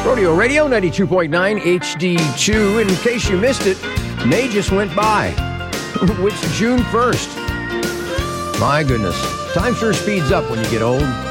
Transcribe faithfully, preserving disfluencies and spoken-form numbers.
Rodeo Radio ninety-two point nine H D two. In case you missed it, May just went by. It's June first. My goodness, time sure speeds up when you get old.